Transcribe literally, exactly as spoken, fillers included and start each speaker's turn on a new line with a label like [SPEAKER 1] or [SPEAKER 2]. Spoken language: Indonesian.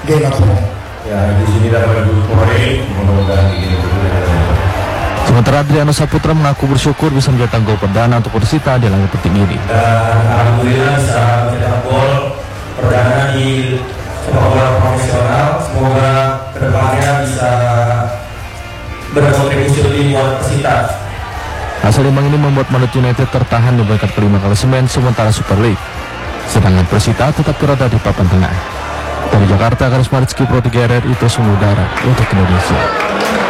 [SPEAKER 1] game at home.
[SPEAKER 2] Ya, di sini dapat dukore, mudah-mudahan ini betul.
[SPEAKER 3] Sementara Adriano Saputra mengaku bersyukur bisa mencetak gol perdana untuk Persita di laga penting ini.
[SPEAKER 2] Dan alhamdulillah bisa mencetak gol perdana di sepak bola profesional. Semoga kedepannya bisa berkontribusi lebih buat Persita.
[SPEAKER 3] Hasil imbang ini membuat Madrid United tertahan di peringkat kelima klasemen sementara Super League. Sedangkan Persita tetap berada di papan tengah. Dari Jakarta, Karis Maritzki Pro tiga R R I terus mengudara untuk Indonesia.